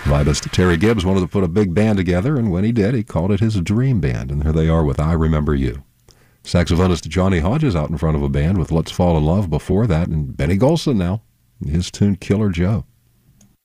Vibist Terry Gibbs wanted to put a big band together, and when he did, he called it his Dream Band, and here they are with I Remember You. Saxophonist Johnny Hodges out in front of a band with Let's Fall in Love before that, and Benny Golson now, his tune Killer Joe.